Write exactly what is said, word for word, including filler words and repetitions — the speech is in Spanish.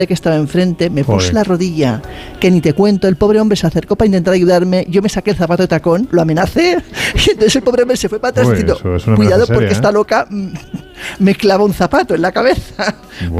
que estaba enfrente me Joder. puso la rodilla, que ni te cuento. El pobre hombre se acercó para intentar ayudarme, yo me saqué el zapato de tacón, lo amenacé, y entonces el pobre hombre se fue para atrás Uy, diciendo, eso es una cuidado amenaza porque seria, está ¿eh? loca, mm, me clava un zapato en la cabeza.